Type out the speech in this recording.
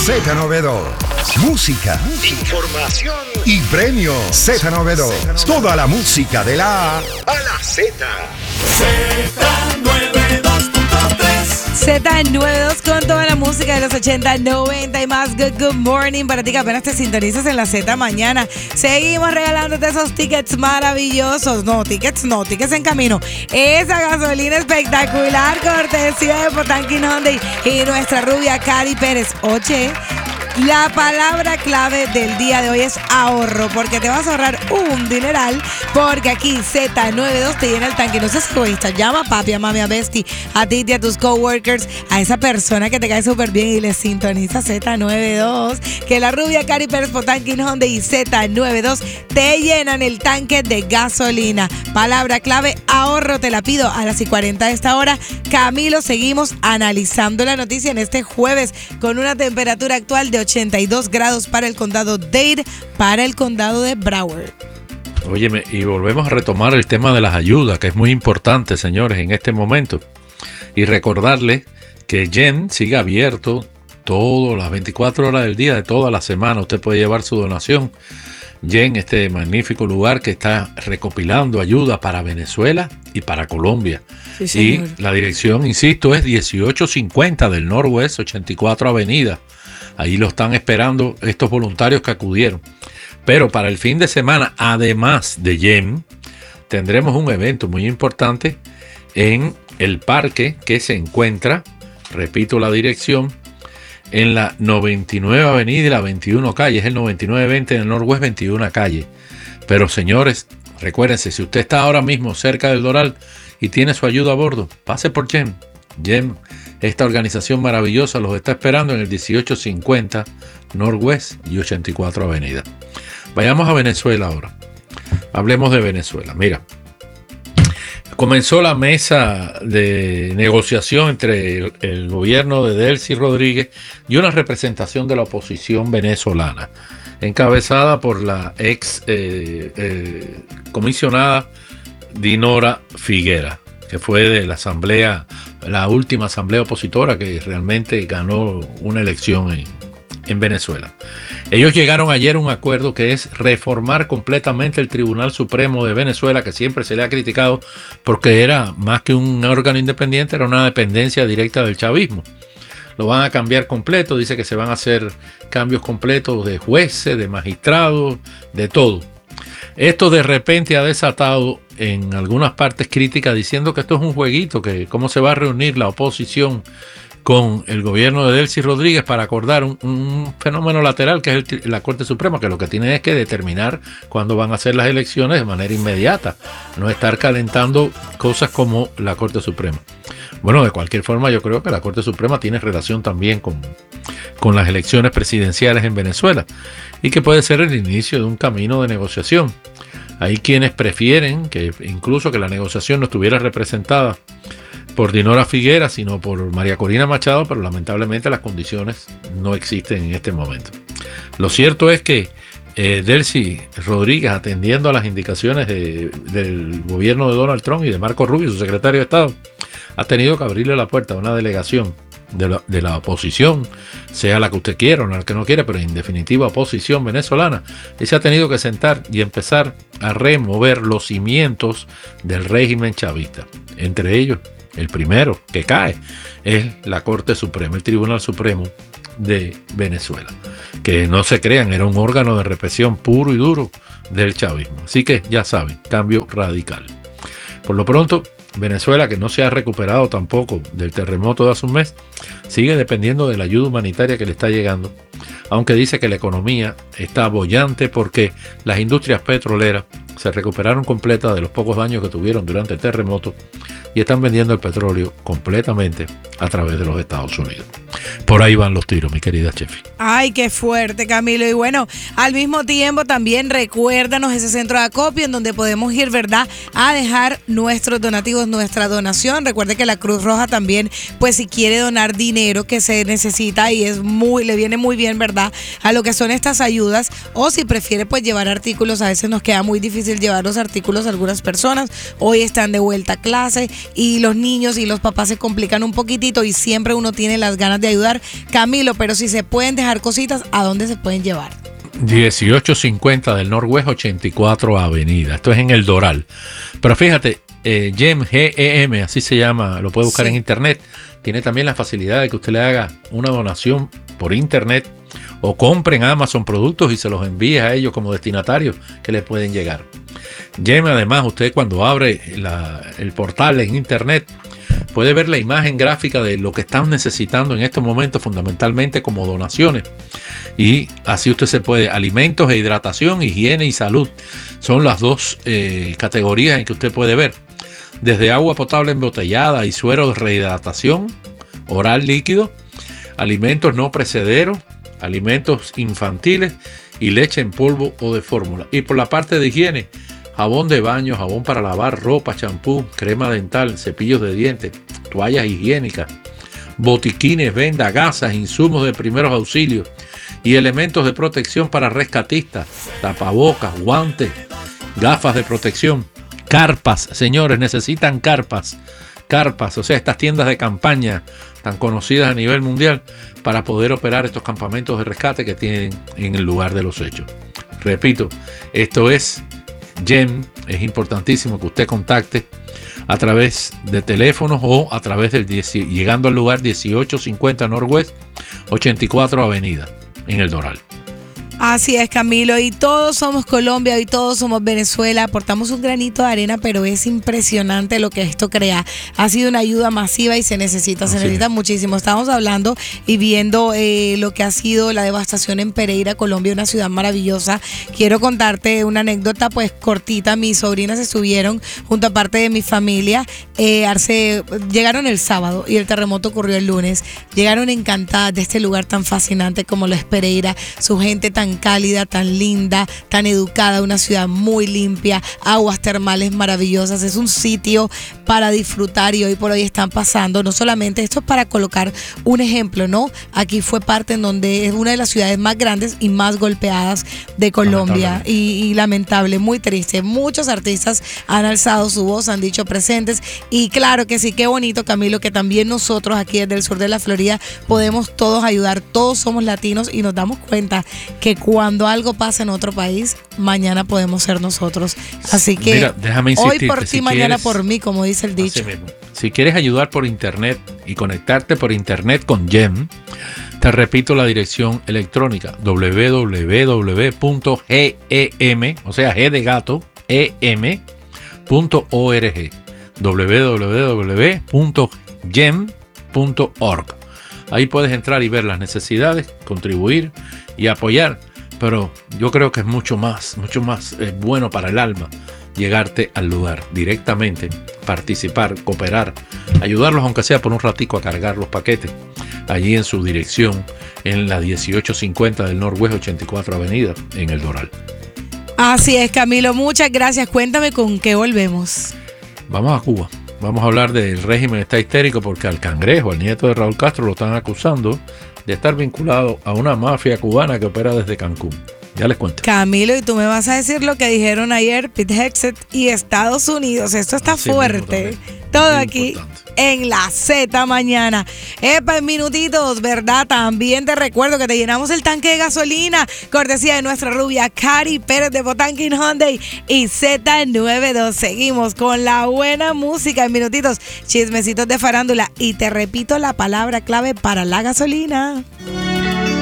Z92. Música, información y premios. Z92. Toda la música de la A a la Z. Z92 con toda la música de los 80, 90 y más. Good morning para ti que apenas te sintonizas en la Z mañana. Seguimos regalándote esos tickets maravillosos. Tickets en camino. Esa gasolina espectacular, cortesía de Potanquín Hyundai y nuestra rubia Cari Pérez. Oye, la palabra clave del día de hoy es ahorro, porque te vas a ahorrar un dineral, porque aquí Z92 te llena el tanque. No seas egoísta, llama a papi, a mami, a Bestie, a ti y a tus coworkers, a esa persona que te cae súper bien y le sintoniza Z92, que la rubia Cari Pérez, Potanquín Hyundai y Z92 te llenan el tanque de gasolina. Palabra clave, ahorro, te la pido a las 40 de esta hora. Camilo, seguimos analizando la noticia en este jueves con una temperatura actual de 82 grados para el condado Dade, para el condado de Broward. Óyeme, y volvemos a retomar el tema de las ayudas, que es muy importante, señores, en este momento. Y recordarles que Yen sigue abierto todas las 24 horas del día de toda la semana. Usted puede llevar su donación. Yen, este magnífico lugar que está recopilando ayuda para Venezuela y para Colombia. Sí, y la dirección, insisto, es 1850 del Northwest 84 Avenida. Ahí lo están esperando estos voluntarios que acudieron. Pero para el fin de semana, además de Yen, tendremos un evento muy importante en el parque que se encuentra, repito la dirección, en la 99 Avenida y la 21 Calle. Es el 9920 en el Northwest 21 Calle. Pero señores, recuérdense, si usted está ahora mismo cerca del Doral y tiene su ayuda a bordo, pase por Yen. Yen, esta organización maravillosa, los está esperando en el 1850 Northwest y 84 Avenida. Vayamos a Venezuela ahora. Hablemos de Venezuela. Mira, comenzó la mesa de negociación entre el gobierno de Delcy Rodríguez y una representación de la oposición venezolana, encabezada por la ex comisionada Dinora Figuera, que fue de la asamblea, la última asamblea opositora que realmente ganó una elección en Venezuela. Ellos llegaron ayer a un acuerdo que es reformar completamente el Tribunal Supremo de Venezuela, que siempre se le ha criticado porque era más que un órgano independiente, era una dependencia directa del chavismo. Lo van a cambiar completo, dice que se van a hacer cambios completos de jueces, de magistrados, de todo. Esto de repente ha desatado en algunas partes críticas diciendo que esto es un jueguito, que cómo se va a reunir la oposición con el gobierno de Delcy Rodríguez para acordar un fenómeno lateral que es la Corte Suprema, que lo que tiene es que determinar cuándo van a ser las elecciones de manera inmediata, no estar calentando cosas como la Corte Suprema. Bueno, de cualquier forma yo creo que la Corte Suprema tiene relación también con las elecciones presidenciales en Venezuela y que puede ser el inicio de un camino de negociación. Hay quienes prefieren que incluso que la negociación no estuviera representada por Dinora Figuera, sino por María Corina Machado, pero lamentablemente las condiciones no existen en este momento. Lo cierto es que Delcy Rodríguez, atendiendo a las indicaciones del gobierno de Donald Trump y de Marco Rubio, su secretario de Estado, ha tenido que abrirle la puerta a una delegación de la oposición, sea la que usted quiera o la que no quiera, pero en definitiva oposición venezolana, y se ha tenido que sentar y empezar a remover los cimientos del régimen chavista. Entre ellos, el primero que cae es la Corte Suprema, el Tribunal Supremo de Venezuela, que no se crean, era un órgano de represión puro y duro del chavismo. Así que ya saben, cambio radical. Por lo pronto, Venezuela, que no se ha recuperado tampoco del terremoto de hace un mes, sigue dependiendo de la ayuda humanitaria que le está llegando, aunque dice que la economía está boyante porque las industrias petroleras se recuperaron completas de los pocos daños que tuvieron durante el terremoto y están vendiendo el petróleo completamente a través de los Estados Unidos. Por ahí van los tiros, mi querida Chefi. Ay, qué fuerte, Camilo. Y bueno, al mismo tiempo también recuérdanos ese centro de acopio en donde podemos ir, ¿verdad?, a dejar nuestros donativos, nuestra donación. Recuerde que la Cruz Roja también, pues si quiere donar dinero que se necesita y le viene muy bien, ¿verdad?, a lo que son estas ayudas, o si prefiere pues llevar artículos, a veces nos queda muy difícil llevar los artículos a algunas personas. Hoy están de vuelta a clase, y los niños y los papás se complican un poquitito y siempre uno tiene las ganas de ayudar. Camilo, pero si se pueden dejar cositas, ¿a dónde se pueden llevar? 1850 del Northwest 84 Avenida. Esto es en El Doral. Pero fíjate, GEM, G-E-M, así se llama, lo puede buscar en internet. Tiene también la facilidad de que usted le haga una donación por internet o compre en Amazon productos y se los envíe a ellos como destinatarios que le pueden llegar. GEM, además, usted cuando abre el portal en internet puede ver la imagen gráfica de lo que están necesitando en estos momentos, fundamentalmente como donaciones. Y así usted se puede, alimentos e hidratación, higiene y salud. Son las dos categorías en que usted puede ver. Desde agua potable embotellada y suero de rehidratación oral líquido, alimentos no precederos, alimentos infantiles y leche en polvo o de fórmula. Y por la parte de higiene, jabón de baño, jabón para lavar ropa, champú, crema dental, cepillos de dientes, toallas higiénicas, botiquines, vendas, gasas, insumos de primeros auxilios y elementos de protección para rescatistas, tapabocas, guantes, gafas de protección, carpas. Señores, necesitan carpas, o sea, estas tiendas de campaña tan conocidas a nivel mundial para poder operar estos campamentos de rescate que tienen en el lugar de los hechos. Repito, esto es GEM. Es importantísimo que usted contacte a través de teléfonos o a través del llegando al lugar 1850 Northwest 84 Avenida en El Doral. Así es, Camilo, y todos somos Colombia y todos somos Venezuela, aportamos un granito de arena, pero es impresionante lo que esto crea. Ha sido una ayuda masiva y se necesita muchísimo. Estamos hablando y viendo lo que ha sido la devastación en Pereira, Colombia, una ciudad maravillosa. Quiero contarte una anécdota pues cortita. Mis sobrinas estuvieron junto a parte de mi familia, llegaron el sábado y el terremoto ocurrió el lunes. Llegaron encantadas de este lugar tan fascinante como lo es Pereira, su gente tan cálida, tan linda, tan educada, una ciudad muy limpia, aguas termales maravillosas, es un sitio para disfrutar y hoy por hoy están pasando, no solamente esto es para colocar un ejemplo, ¿no? Aquí fue parte en donde es una de las ciudades más grandes y más golpeadas de Colombia y lamentable, muy triste. Muchos artistas han alzado su voz, han dicho presentes y claro que sí, qué bonito, Camilo, que también nosotros aquí desde el sur de la Florida podemos todos ayudar, todos somos latinos y nos damos cuenta que cuando algo pasa en otro país, mañana podemos ser nosotros. Así que mira, déjame insistirte, hoy por ti, mañana por mí, como dice el dicho. Si quieres ayudar por internet y conectarte por internet con GEM, te repito la dirección electrónica www.gem, o sea, G de gato, em.org, www.gem.org. Ahí puedes entrar y ver las necesidades, contribuir y apoyar, pero yo creo que es mucho más bueno para el alma llegarte al lugar directamente, participar, cooperar, ayudarlos aunque sea por un ratico a cargar los paquetes allí en su dirección en la 1850 del Northwest 84 Avenida en El Doral. Así es, Camilo, muchas gracias. Cuéntame con qué volvemos. Vamos a Cuba. Vamos a hablar del régimen está histérico porque al Cangrejo, al nieto de Raúl Castro, lo están acusando de estar vinculado a una mafia cubana que opera desde Cancún. Ya les cuento. Camilo, y tú me vas a decir lo que dijeron ayer Pete Hegseth y Estados Unidos. Esto está fuerte. Todo aquí en la Z Mañana. Epa, en minutitos, ¿verdad? También te recuerdo que te llenamos el tanque de gasolina, cortesía de nuestra rubia Cari Pérez de Botanquín Hyundai y Z92. Seguimos con la buena música en minutitos, chismecitos de farándula y te repito la palabra clave para la gasolina.